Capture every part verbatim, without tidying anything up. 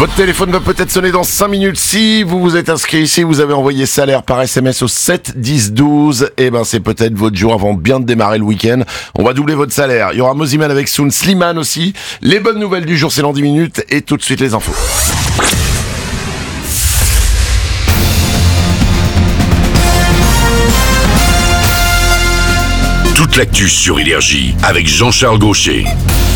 Votre téléphone va peut-être sonner dans cinq minutes. Si vous vous êtes inscrit ici, vous avez envoyé salaire par S M S au sept dix douze. Et ben c'est peut-être votre jour avant bien de démarrer le week-end. On va doubler votre salaire. Il y aura Moziman avec Soun, Slimane aussi. Les bonnes nouvelles du jour, c'est dans dix minutes. Et tout de suite les infos. Toute l'actu sur Énergie avec Jean-Charles Gaucher.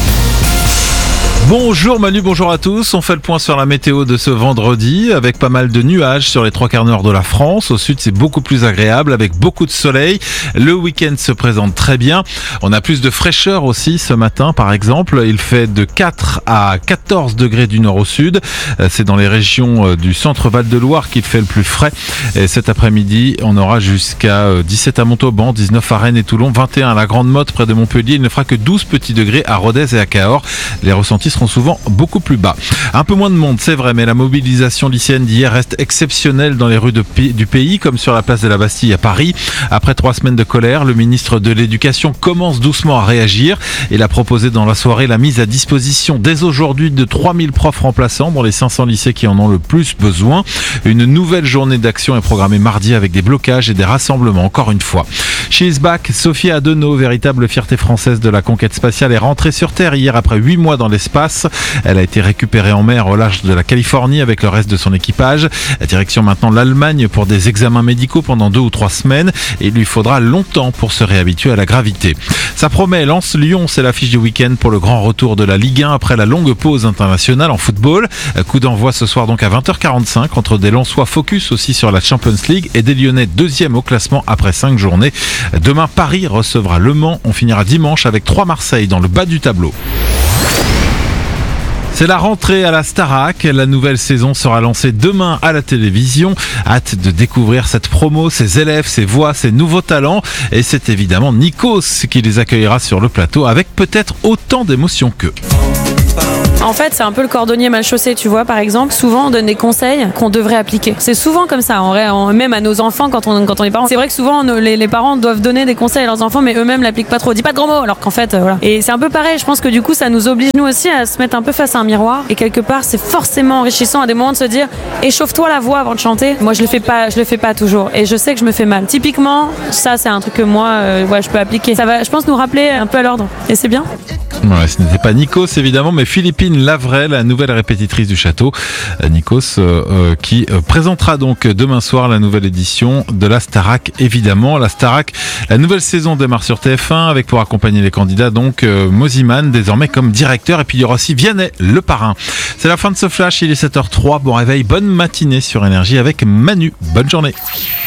Bonjour Manu, bonjour à tous. On fait le point sur la météo de ce vendredi avec pas mal de nuages sur les trois quarts nord de la France. Au sud, c'est beaucoup plus agréable avec beaucoup de soleil. Le week-end se présente très bien. On a plus de fraîcheur aussi ce matin, par exemple. Il fait de quatre à quatorze degrés du nord au sud. C'est dans les régions du centre Val-de-Loire qu'il fait le plus frais. Et cet après-midi, on aura jusqu'à dix-sept à Montauban, dix-neuf à Rennes et Toulon, vingt et un à la Grande Motte près de Montpellier. Il ne fera que douze petits degrés à Rodez et à Cahors. Les ressentis seront souvent beaucoup plus bas. Un peu moins de monde, c'est vrai, mais la mobilisation lycéenne d'hier reste exceptionnelle dans les rues de p- du pays, comme sur la place de la Bastille à Paris. Après trois semaines de colère, le ministre de l'Éducation commence doucement à réagir. Il a proposé dans la soirée la mise à disposition dès aujourd'hui de trois mille profs remplaçants dans les cinq cents lycées qui en ont le plus besoin. Une nouvelle journée d'action est programmée mardi avec des blocages et des rassemblements, encore une fois. She is back. Sophie Adenau, véritable fierté française de la conquête spatiale, est rentrée sur Terre hier après huit mois dans l'espace. Elle a été récupérée en mer au large de la Californie avec le reste de son équipage. Direction maintenant l'Allemagne pour des examens médicaux pendant deux ou trois semaines. Et il lui faudra longtemps pour se réhabituer à la gravité. Ça promet. Lens-Lyon, c'est l'affiche du week-end pour le grand retour de la Ligue un après la longue pause internationale en football. Coup d'envoi ce soir donc à vingt heures quarante-cinq entre des Lensois focus aussi sur la Champions League et des Lyonnais deuxième au classement après cinq journées. Demain, Paris recevra Le Mans. On finira dimanche avec trois Marseille dans le bas du tableau. C'est la rentrée à la Starac. La nouvelle saison sera lancée demain à la télévision. Hâte de découvrir cette promo, ses élèves, ses voix, ses nouveaux talents. Et c'est évidemment Nikos qui les accueillera sur le plateau avec peut-être autant d'émotion qu'eux. En fait, c'est un peu le cordonnier mal chaussé, tu vois, par exemple. Souvent, on donne des conseils qu'on devrait appliquer. C'est souvent comme ça, en vrai, on, même à nos enfants quand on, quand on est parents. C'est vrai que souvent, nos, les, les parents doivent donner des conseils à leurs enfants, mais eux-mêmes l'appliquent pas trop. Dis pas de gros mots, alors qu'en fait, euh, voilà. Et c'est un peu pareil, je pense que du coup, ça nous oblige, nous aussi, à se mettre un peu face à un miroir. Et quelque part, c'est forcément enrichissant à des moments de se dire, échauffe-toi la voix avant de chanter. Moi, je le fais pas, je le fais pas toujours. Et je sais que je me fais mal. Typiquement, ça, c'est un truc que moi, euh, ouais, je peux appliquer. Ça va, je pense, nous rappeler un peu à l'ordre. Et c'est bien. Ouais, ce n'était pas Nikos évidemment, mais Philippine Lavray, la nouvelle répétitrice du château. Nikos euh, euh, qui euh, présentera donc demain soir la nouvelle édition de la Starac évidemment. La Starac, la nouvelle saison démarre sur T F un avec pour accompagner les candidats donc euh, Moziman désormais comme directeur et puis il y aura aussi Vianney, le parrain. C'est la fin de ce flash, il est sept heures zéro trois. Bon réveil, bonne matinée sur Énergie avec Manu. Bonne journée.